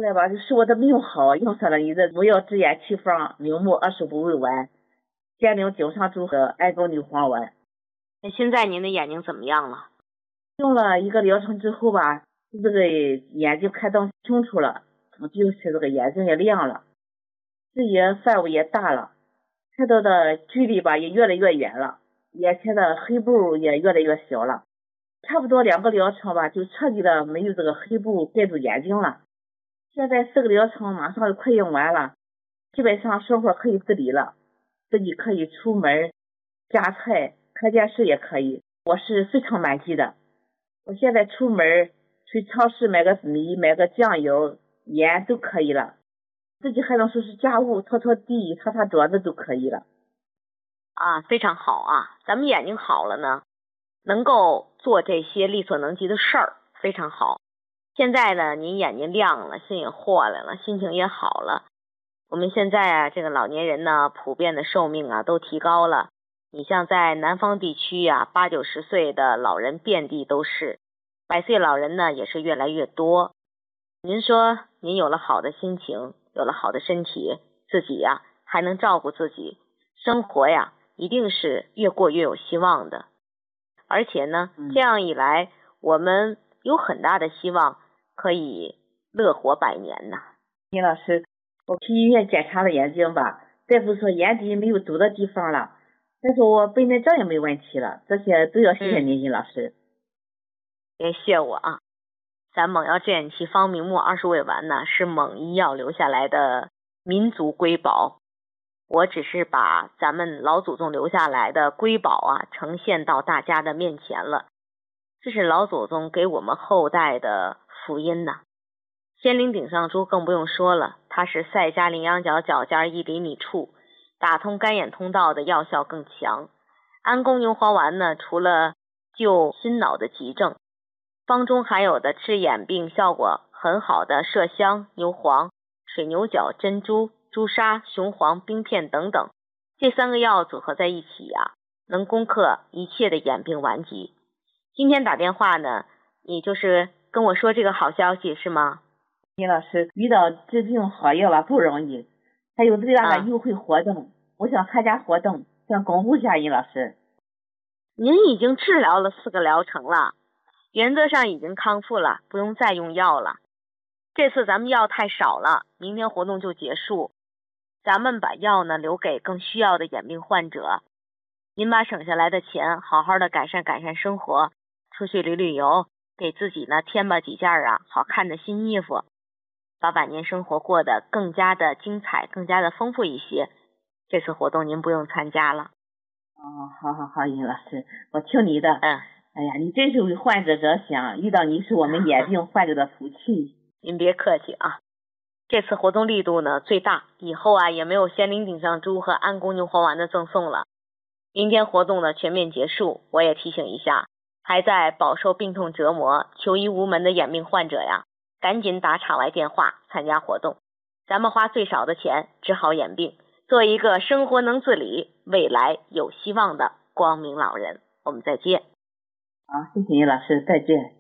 来吧，就是我的命好，用上了你的乳药治眼奇方明目25味丸、健灵顶上珠和艾沟牛黄丸。 那现在您的眼睛怎么样了？ 用了一个疗程之后吧，这个眼睛看到清楚了，就是这个眼睛也亮了，视野范围也大了，看到的距离吧也越来越远了，眼前的黑布也越来越小了。差不多2个疗程吧，就彻底的没有这个黑布盖住眼睛了。现在4个疗程马上就快用完了，基本上生活可以自理了，自己可以出门夹菜看电视也可以，我是非常满意的。我现在出门去超市买个米买个酱油盐都可以了，自己还能收拾家务拖拖地擦擦桌子都可以了。 非常好啊，咱们眼睛好了呢，能够做这些力所能及的事儿，非常好。现在呢，您眼睛亮了，心也豁来了，心情也好了。我们现在这个老年人呢，普遍的寿命都提高了。你像在南方地区80、90岁的老人遍地都是，100岁老人呢也是越来越多。您说您有了好的心情，有了好的身体，自己还能照顾自己，生活一定是越过越有希望的。而且呢，这样一来，我们有很大的希望可以乐活100年呢。 林老师，我去医院检查了眼睛吧，大夫说眼底没有堵的地方了，再说我白内障也没问题了，这些都要谢谢您，林老师。 别谢我咱蒙药治眼奇方明目20味丸呢，是蒙医药留下来的民族瑰宝。我只是把咱们老祖宗留下来的瑰宝呈现到大家的面前了，这是老祖宗给我们后代的福音呐。仙灵顶上珠更不用说了，它是赛加羚羊角角尖1厘米处，打通干眼通道的药效更强。安宫牛黄丸呢，除了救心脑的急症，方中含有的治眼病效果很好的麝香、牛黄、水牛角、珍珠、朱砂、雄黄、冰片等等，这3个药组合在一起能攻克一切的眼病顽疾。今天打电话呢，你就是跟我说这个好消息是吗？ 林老师，遇到治病好药不容易，还有这样的优惠活动，我想参加活动，想巩固一下林老师。 您已经治疗了4个疗程了，原则上已经康复了，不用再用药了。这次咱们药太少了，明天活动就结束。咱们把药呢留给更需要的眼病患者。您把省下来的钱好好的改善生活，出去旅游，给自己呢添吧几件好看的新衣服，把晚年生活过得更加的精彩，更加的丰富一些。这次活动您不用参加了。 好，尹老师，我听你的。哎呀，你真是为患者着想，遇到你是我们眼病患者的福气。 您别客气这次活动力度呢最大，以后也没有仙灵顶上珠和安宫牛黄丸的赠送了。明天活动呢全面结束，我也提醒一下，还在饱受病痛折磨、求医无门的眼病患者赶紧打场外电话参加活动。咱们花最少的钱治好眼病，做一个生活能自理、未来有希望的光明老人。我们再见。 好，谢谢尹老师，再见。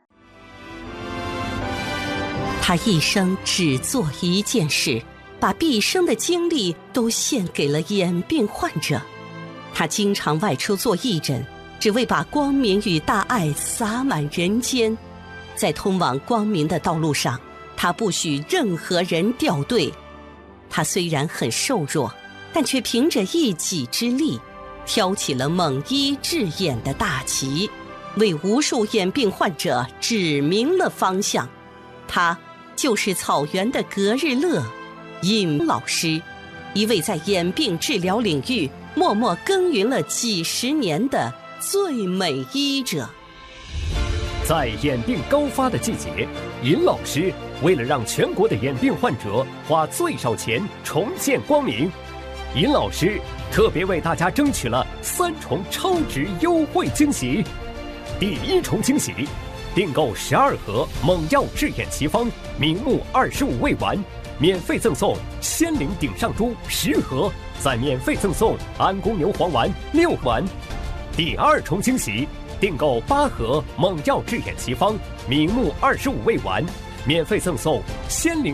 他一生只做一件事，把毕生的精力都献给了眼病患者。他经常外出做义诊，只为把光明与大爱洒满人间。在通往光明的道路上，他不许任何人掉队。他虽然很瘦弱，但却凭着一己之力挑起了蒙医治眼的大旗，为无数眼病患者指明了方向。他就是草原的格日乐尹老师，一位在眼病治疗领域默默耕耘了几十年的最美医者。 在眼病高发的季节，尹老师为了让全国的眼病患者花最少钱重见光明，尹老师特别为大家争取了3重超值优惠惊喜。第1重惊喜，订购12盒蒙药治眼奇方明目25味丸，免费赠送仙灵顶上珠10盒，再免费赠送安宫牛黄丸6丸。第2重惊喜，订购8盒蒙药治眼奇方明目25味丸，免费赠送仙灵